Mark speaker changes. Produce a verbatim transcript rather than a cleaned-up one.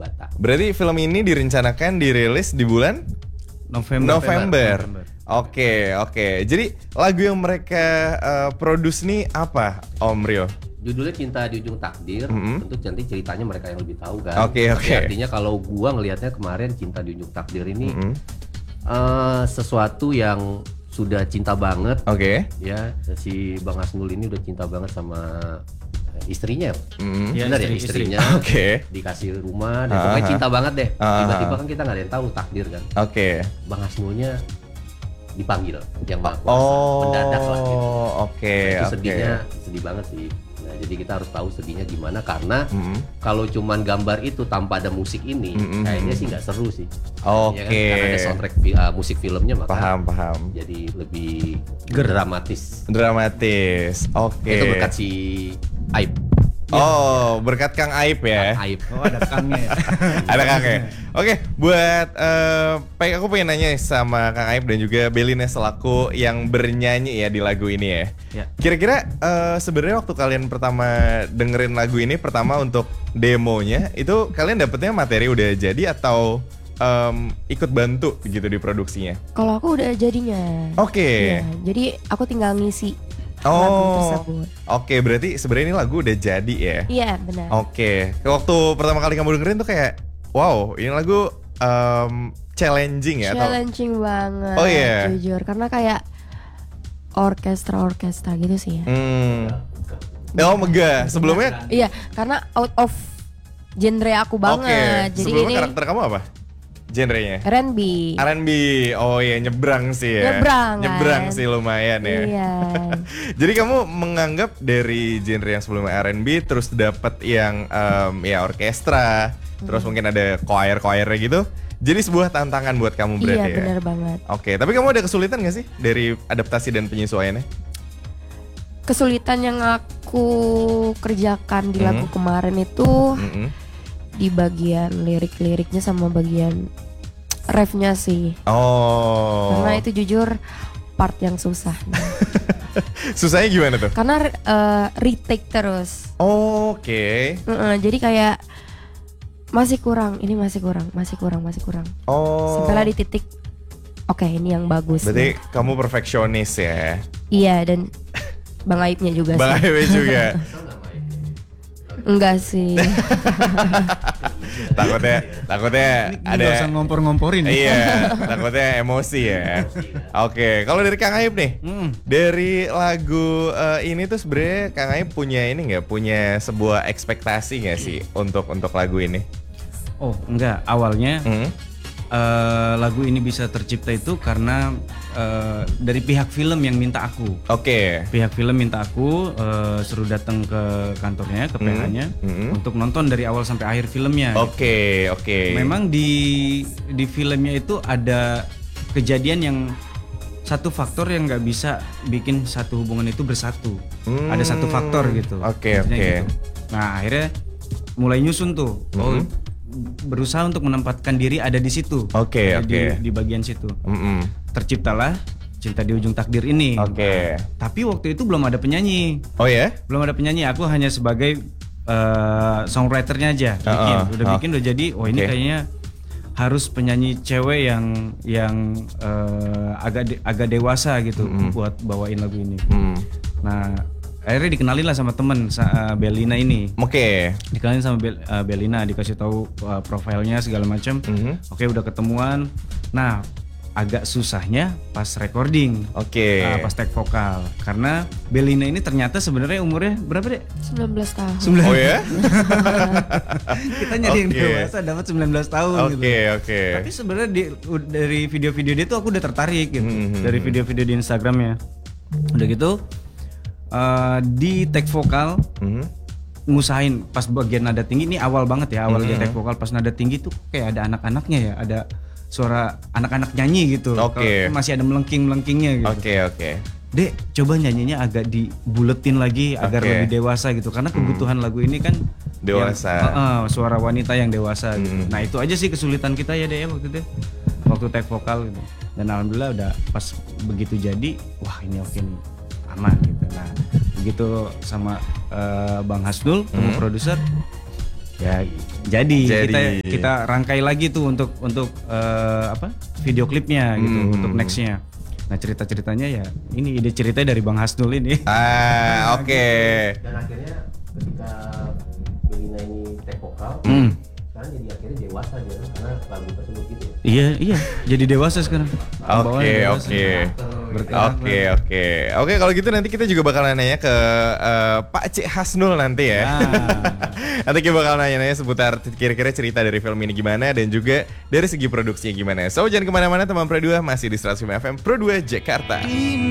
Speaker 1: Bata.
Speaker 2: Berarti film ini direncanakan dirilis di bulan
Speaker 3: November.
Speaker 2: November.
Speaker 3: November.
Speaker 2: Oke, oke. Jadi lagu yang mereka uh, produce nih apa, Om Rio?
Speaker 1: Judulnya Cinta di Ujung Takdir.
Speaker 2: Mm-hmm.
Speaker 1: Tentu nanti ceritanya mereka yang lebih tahu kan.
Speaker 2: Oke,
Speaker 1: Tapi
Speaker 2: oke.
Speaker 1: artinya kalau gua ngelihatnya kemarin Cinta di Ujung Takdir ini
Speaker 2: Mm-hmm.
Speaker 1: uh, sesuatu yang sudah cinta banget.
Speaker 2: Oke.
Speaker 1: Ya, si Bang Hasnul ini udah cinta banget sama istrinya.
Speaker 2: Mm-hmm.
Speaker 3: Ya,
Speaker 1: Benar ya,
Speaker 3: istri-
Speaker 1: istrinya.
Speaker 2: Oke.
Speaker 1: Dikasih rumah dan
Speaker 2: Ah,
Speaker 1: pokoknya
Speaker 2: ah.
Speaker 1: cinta banget deh.
Speaker 2: Ah,
Speaker 1: Tiba-tiba
Speaker 2: ah.
Speaker 1: kan kita nggak ada yang tahu takdir kan.
Speaker 2: Oke.
Speaker 1: Bang Hasnulnya dipanggil yang Maha Kuasa,
Speaker 2: Oh,
Speaker 1: mendadak lah gitu.
Speaker 2: oke,
Speaker 1: Nah, itu
Speaker 2: oke.
Speaker 1: sedihnya sedih banget sih. Nah, jadi kita harus tahu sedihnya gimana karena
Speaker 2: Mm-hmm.
Speaker 1: kalau cuman gambar itu tanpa ada musik ini,
Speaker 2: Mm-mm.
Speaker 1: kayaknya sih nggak seru sih.
Speaker 2: Oke.
Speaker 1: Ya kan? Karena ada soundtrack fi- uh, musik filmnya maka
Speaker 2: Paham, paham.
Speaker 1: jadi lebih
Speaker 3: Ger.
Speaker 1: dramatis.
Speaker 2: Dramatis. Oke.
Speaker 1: Itu berkat si Aib.
Speaker 2: Oh, berkat Kang Aib ya.
Speaker 1: Aib.
Speaker 3: Oh, ada kangnya ya.
Speaker 2: Ada Kang ya. Oke, buat eh pengen aku pengen nanya sama Kang Aib dan juga Belina selaku yang bernyanyi ya di lagu ini ya.
Speaker 3: Ya.
Speaker 2: Kira-kira eh, sebenarnya waktu kalian pertama dengerin lagu ini pertama untuk demonya itu kalian dapetnya materi udah jadi atau em, ikut bantu gitu di produksinya?
Speaker 4: Kalau aku udah jadinya.
Speaker 2: Oke.
Speaker 4: Iya, jadi aku tinggal ngisi lagu
Speaker 2: Oh.
Speaker 4: tersebut.
Speaker 2: Oke, berarti sebenarnya ini lagu udah jadi ya.
Speaker 4: Iya, benar.
Speaker 2: Oke, waktu pertama kali kamu dengerin tuh kayak, wow, ini lagu em, challenging ya? atau-
Speaker 4: Challenging banget.
Speaker 2: Oh, iya.
Speaker 4: Jujur, karena kayak orkestra-orkestra gitu sih ya.
Speaker 2: Hmm. Oh, megah. Sebelumnya,
Speaker 4: Iya, karena out of genre aku
Speaker 2: oke.
Speaker 4: banget. Jadi
Speaker 2: Sebelumnya
Speaker 4: ini
Speaker 2: karakter kamu apa? Genrenya?
Speaker 4: R and B.
Speaker 2: R and B. Oh iya, nyebrang sih ya.
Speaker 4: Nyebrang, kan?
Speaker 2: Nyebrang sih lumayan ya.
Speaker 4: Iya.
Speaker 2: Jadi kamu menganggap dari genre yang sebelumnya R and B terus dapat yang em, ya orkestra, terus
Speaker 4: Hmm.
Speaker 2: mungkin ada choir-choirnya gitu. Jadi sebuah tantangan buat kamu berarti
Speaker 4: Iya,
Speaker 2: ya.
Speaker 4: benar banget.
Speaker 2: Oke, tapi kamu ada kesulitan gak sih dari adaptasi dan penyesuaiannya?
Speaker 4: Kesulitan yang aku kerjakan di lagu
Speaker 2: Hmm.
Speaker 4: kemarin itu
Speaker 2: Mm-mm.
Speaker 4: di bagian lirik-liriknya sama bagian refnya sih.
Speaker 2: Oh.
Speaker 4: Karena itu jujur part yang susah.
Speaker 2: Susahnya gimana tuh?
Speaker 4: Karena eh, retake terus.
Speaker 2: Oke.
Speaker 4: Heeh, jadi kayak masih kurang, ini masih kurang, masih kurang, masih kurang.
Speaker 2: Oh.
Speaker 4: Sampailah di titik oke, ini yang bagus.
Speaker 2: Berarti kamu perfeksionis ya.
Speaker 4: Iya, dan Bang Aibnya juga
Speaker 2: Bang
Speaker 4: sih.
Speaker 2: Aib juga.
Speaker 4: Enggak sih.
Speaker 2: takutnya takutnya
Speaker 3: Ini
Speaker 2: ada
Speaker 3: nggak usah ngompor-ngomporin. ya.
Speaker 2: Iya, takutnya emosi ya. Oke, kalau dari Kang Aib nih,
Speaker 3: Hmm.
Speaker 2: dari lagu eh, ini tuh sebenarnya Kang Aib punya ini nggak, punya sebuah ekspektasi nggak sih untuk untuk lagu ini?
Speaker 3: Oh, enggak. Awalnya
Speaker 2: Hmm?
Speaker 3: eh, lagu ini bisa tercipta itu karena eh, dari pihak film yang minta aku.
Speaker 2: Oke.
Speaker 3: Pihak film minta aku eh, suruh datang ke kantornya, ke P H-nya
Speaker 2: hmm.
Speaker 3: untuk nonton dari awal sampai akhir filmnya.
Speaker 2: Oke, oke.
Speaker 3: Memang di di filmnya itu ada kejadian yang satu faktor yang nggak bisa bikin satu hubungan itu bersatu.
Speaker 2: Hmm.
Speaker 3: Ada satu faktor gitu.
Speaker 2: Oke,
Speaker 3: Maksudnya
Speaker 2: oke.
Speaker 3: gitu. Nah akhirnya mulai nyusun tuh. Oh,
Speaker 2: Mhm.
Speaker 3: berusaha untuk menempatkan diri ada di situ.
Speaker 2: Oke,
Speaker 3: Ada di,
Speaker 2: oke.
Speaker 3: di bagian situ.
Speaker 2: Mm-mm.
Speaker 3: Terciptalah Cinta di Ujung Takdir ini.
Speaker 2: Oke.
Speaker 3: Tapi waktu itu belum ada penyanyi.
Speaker 2: Oh ya?
Speaker 3: Belum ada penyanyi, aku hanya sebagai eh, songwriternya aja bikin.
Speaker 2: Uh-uh.
Speaker 3: Udah
Speaker 2: Oh.
Speaker 3: bikin udah jadi. Oh ini
Speaker 2: Oke.
Speaker 3: kayaknya harus penyanyi cewek yang yang eh, agak de- agak dewasa gitu
Speaker 2: Mm-mm.
Speaker 3: buat bawain lagu ini.
Speaker 2: Hmm.
Speaker 3: Nah akhirnya dikenalin lah sama temen sa- eh, Belina ini.
Speaker 2: Oke.
Speaker 3: Dikenalin sama Bel- eh, Belina, dikasih tahu eh, profilnya segala macam.
Speaker 2: Mhm.
Speaker 3: Oke udah ketemuan. Nah agak susahnya pas recording.
Speaker 2: Oke.
Speaker 3: Nah, pas take vokal karena Belina ini ternyata sebenarnya umurnya berapa deh?
Speaker 4: sembilan belas tahun.
Speaker 3: sembilan
Speaker 2: Oh ya?
Speaker 3: Kita nyari yang
Speaker 2: Oke.
Speaker 3: dewasa dapat sembilan belas tahun
Speaker 2: Oke,
Speaker 3: gitu.
Speaker 2: oke.
Speaker 3: Tapi sebenarnya di, u- dari video-video dia tuh aku udah tertarik gitu.
Speaker 2: Hmm.
Speaker 3: Dari video-video di Instagramnya. Udah gitu eh, di take vokal
Speaker 2: Mhm.
Speaker 3: ngusahain pas bagian nada tinggi ini awal banget ya, awal dia
Speaker 2: Hmm.
Speaker 3: take vokal pas nada tinggi tuh kayak ada anak-anaknya ya, ada suara anak-anak nyanyi gitu.
Speaker 2: Oke.
Speaker 3: Kalau masih ada melengking-melengkingnya gitu.
Speaker 2: Oke, oke.
Speaker 3: Dek, coba nyanyinya agak dibuletin lagi agar
Speaker 2: Oke.
Speaker 3: lebih dewasa gitu. Karena kebutuhan lagu ini kan
Speaker 2: Dewasa.
Speaker 3: yang- uh, uh, suara wanita yang dewasa gitu.
Speaker 2: Hmm.
Speaker 3: Nah, itu aja sih kesulitan kita ya deh ya waktu itu. Waktu take vokal gitu. Dan alhamdulillah udah pas begitu jadi, wah ini oke nih. Aman gitu. Nah, begitu sama uh, Bang Hasnul,
Speaker 2: Hmm.
Speaker 3: produser, ya Jadi,
Speaker 2: Jadi.
Speaker 3: kita kita rangkai lagi tuh untuk untuk eh, apa video klipnya gitu
Speaker 2: Hmm.
Speaker 3: untuk nextnya. Nah cerita-ceritanya ya ini ide ceritanya dari Bang Hasnul ini.
Speaker 2: Ah, oke.
Speaker 1: Dan akhirnya ketika Belina ini take vokal,
Speaker 3: Hmm.
Speaker 1: sekarang jadi akhirnya dewasa dia karena lagu tersebut gitu.
Speaker 3: Iya iya jadi dewasa sekarang.
Speaker 2: Oke,
Speaker 3: Pembawanya dewasa.
Speaker 2: oke.
Speaker 3: Berkarakter.
Speaker 2: Oke, oke. Oke, kalau gitu nanti kita juga bakal nanya ke eh, Pak Cik Hasnul nanti ya.
Speaker 3: Ah.
Speaker 2: Nanti kita bakal nanya-nanya seputar kira-kira cerita dari film ini gimana dan juga dari segi produksinya gimana. So, jangan kemana-mana teman Pro dua, masih di seratus lima F M Pro dua Jakarta.